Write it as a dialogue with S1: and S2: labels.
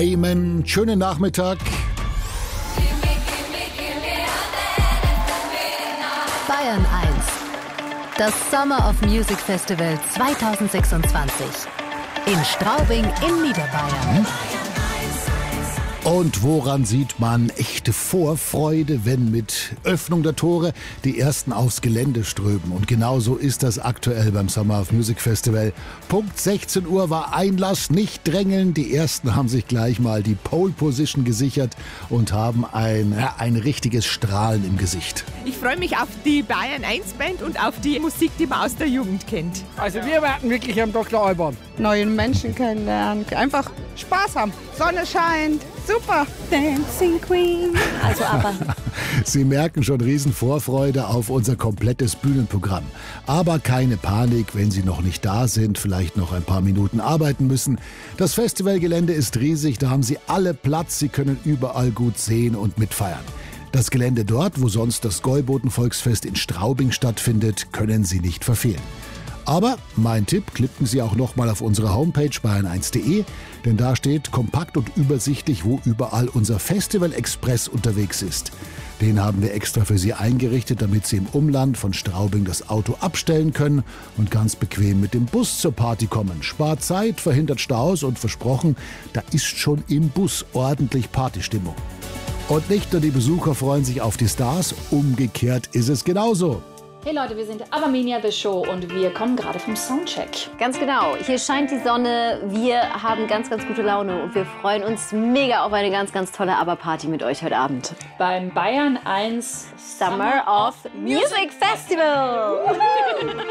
S1: Amen. Schönen Nachmittag.
S2: Bayern 1. Das Summer of Music Festival 2026. In Straubing in Niederbayern.
S1: Und woran sieht man echte Vorfreude, wenn mit Öffnung der Tore die Ersten aufs Gelände strömen? Und genauso ist das aktuell beim Summer of Music Festival. Punkt 16 Uhr war Einlass, nicht drängeln. Die Ersten haben sich gleich mal die Pole Position gesichert und haben ein richtiges Strahlen im Gesicht.
S3: Ich freue mich auf die Bayern 1 Band und auf die Musik, die man aus der Jugend kennt.
S4: Also wir warten wirklich am Dr. Alban.
S5: Neue Menschen kennenlernen, einfach Spaß haben. Sonne scheint, super. Dancing Queen.
S2: Also aber.
S1: Sie merken schon Riesenvorfreude auf unser komplettes Bühnenprogramm. Aber keine Panik, wenn Sie noch nicht da sind, vielleicht noch ein paar Minuten arbeiten müssen. Das Festivalgelände ist riesig, da haben Sie alle Platz, Sie können überall gut sehen und mitfeiern. Das Gelände dort, wo sonst das Gäuboden-Volksfest in Straubing stattfindet, können Sie nicht verfehlen. Aber mein Tipp, klicken Sie auch noch mal auf unsere Homepage bayern1.de, denn da steht kompakt und übersichtlich, wo überall unser Festival Express unterwegs ist. Den haben wir extra für Sie eingerichtet, damit Sie im Umland von Straubing das Auto abstellen können und ganz bequem mit dem Bus zur Party kommen. Spart Zeit, verhindert Staus und versprochen, da ist schon im Bus ordentlich Partystimmung. Und nicht nur die Besucher freuen sich auf die Stars, umgekehrt ist es genauso.
S6: Hey Leute, wir sind Abermania The Show und wir kommen gerade vom Soundcheck.
S7: Ganz genau. Hier scheint die Sonne, wir haben ganz, ganz gute Laune und wir freuen uns mega auf eine ganz, ganz tolle Aber-Party mit euch heute Abend.
S6: Beim Bayern 1
S7: Summer of Music Festival.